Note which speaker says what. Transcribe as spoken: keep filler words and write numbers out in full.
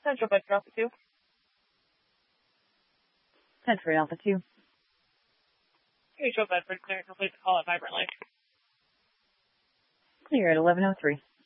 Speaker 1: Central Bedford Alpha two.
Speaker 2: Bedford Alpha two.
Speaker 1: Central Bedford, clear, complete the call at Vibrant Lake.
Speaker 2: Clear at eleven oh three.